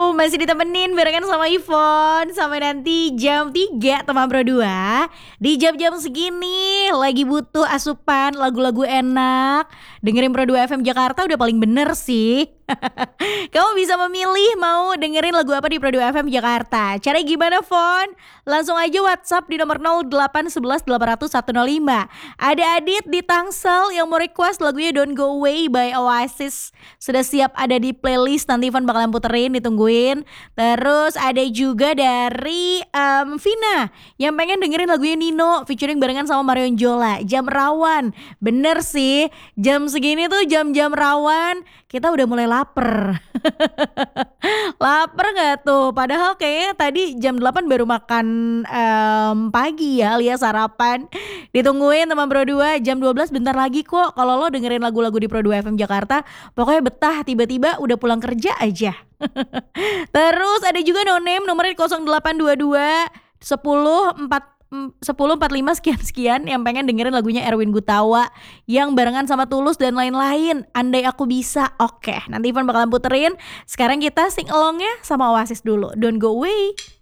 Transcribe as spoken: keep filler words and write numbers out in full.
Masih ditemenin barengan sama Ivon sampai nanti jam tiga teman Pro dua. Di jam-jam segini lagi butuh asupan lagu-lagu enak, dengerin Pro dua F M Jakarta udah paling bener sih. Kamu bisa memilih mau dengerin lagu apa di Pro dua F M Jakarta. Caranya gimana, Fon? Langsung aja WhatsApp di nomor nol delapan satu satu delapan nol nol satu nol lima. Ada Adit di Tangsel yang mau request lagunya Don't Go Away by Oasis. Sudah siap ada di playlist, nanti Ivan bakalan puterin, ditungguin. Terus ada juga dari um, Vina yang pengen dengerin lagunya Nino featuring barengan sama Marion Jola, Jam Rawan. Bener sih, jam segini tuh jam-jam rawan kita udah mulai lapar. Lapar gak tuh? Padahal kayaknya tadi jam delapan baru makan um, pagi ya alias sarapan. Ditungguin teman Pro dua, jam dua belas bentar lagi kok. Kalau lo dengerin lagu-lagu di Pro dua F M Jakarta, pokoknya betah, tiba-tiba udah pulang kerja aja. Terus ada juga No Name nomornya nol delapan dua dua sepuluh empat sepuluh empat puluh lima sekian-sekian yang pengen dengerin lagunya Erwin Gutawa yang barengan sama Tulus dan lain-lain. Andai Aku Bisa. Oke, nanti Ivan bakalan puterin. Sekarang kita sing along ya sama Oasis dulu. Don't Go Away.